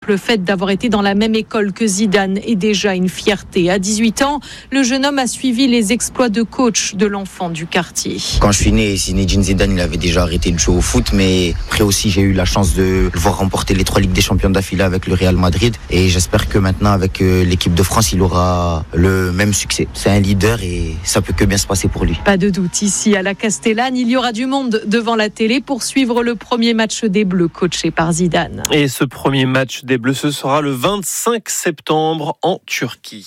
simple fait d'avoir été dans la même école que Zidane est déjà une fierté. À 18 ans, le jeune homme a suivi les exploits de coach de l'enfant du quartier. Quand je suis né, Zinedine Zidane, il avait déjà arrêté de jouer au foot, mais après aussi j'ai eu la chance de le voir remporter les 3 Ligues des Champions d'affilée avec le Real Madrid, et j'espère que maintenant avec l'équipe de France, il aura le même succès. C'est un leader et ça peut que bien se passer pour lui. Pas de doute, ici à la Castellane, il y aura du monde devant la télé pour suivre le premier match des Bleus coaché par Zidane. Et ce premier match des Bleus, ce sera le 25 septembre en Turquie.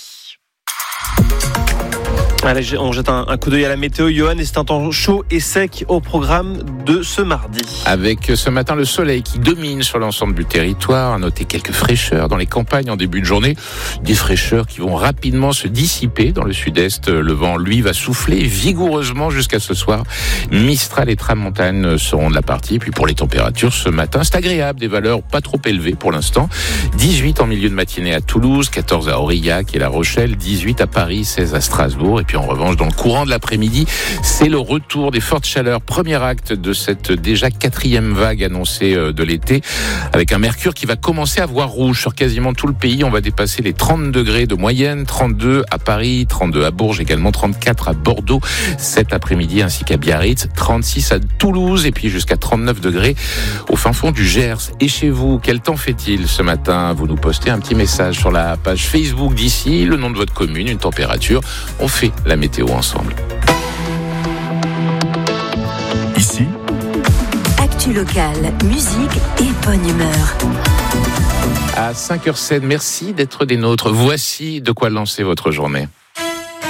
Allez, on jette un coup d'œil à la météo, Johan, et c'est un temps chaud et sec au programme de ce mardi. Avec ce matin le soleil qui domine sur l'ensemble du territoire, à noter quelques fraîcheurs dans les campagnes en début de journée, des fraîcheurs qui vont rapidement se dissiper dans le sud-est. Le vent, lui, va souffler vigoureusement jusqu'à ce soir. Mistral et tramontane seront de la partie. Puis pour les températures, ce matin, c'est agréable, des valeurs pas trop élevées pour l'instant. 18 en milieu de matinée à Toulouse, 14 à Aurillac et La Rochelle, 18 à Paris, 16 à Strasbourg. Et puis en revanche, dans le courant de l'après-midi, c'est le retour des fortes chaleurs. Premier acte de cette déjà 4e vague annoncée de l'été, avec un mercure qui va commencer à voir rouge sur quasiment tout le pays. On va dépasser les 30 degrés de moyenne, 32 à Paris, 32 à Bourges, également 34 à Bordeaux cet après-midi, ainsi qu'à Biarritz, 36 à Toulouse, et puis jusqu'à 39 degrés au fin fond du Gers. Et chez vous, quel temps fait-il ce matin? Vous nous postez un petit message sur la page Facebook d'ici, le nom de votre commune, une température. On fait la météo ensemble. Ici, actu locale, musique et bonne humeur. À 5h07, merci d'être des nôtres. Voici de quoi lancer votre journée.